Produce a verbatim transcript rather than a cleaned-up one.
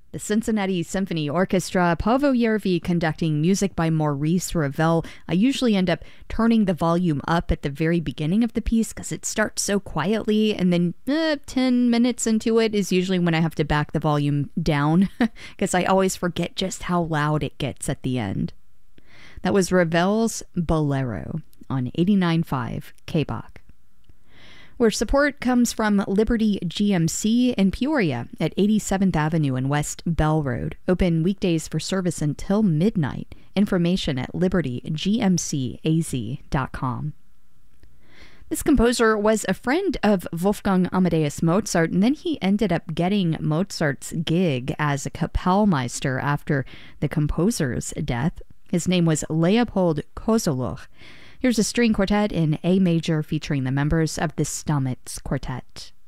The Cincinnati Symphony Orchestra, Paavo Järvi conducting music by Maurice Ravel. I usually end up turning the volume up at the very beginning of the piece because it starts so quietly, and then uh, ten minutes into it is usually when I have to back the volume down because I always forget just how loud it gets at the end. That was Ravel's Bolero on eighty-nine point five K B O C. Where support comes from Liberty G M C in Peoria at eighty-seventh Avenue and West Bell Road. Open weekdays for service until midnight. Information at liberty g m c a z dot com. This composer was a friend of Wolfgang Amadeus Mozart, and then he ended up getting Mozart's gig as a Kapellmeister after the composer's death. His name was Leopold Kozeluch. Here's a string quartet in A major featuring the members of the Stamitz Quartet.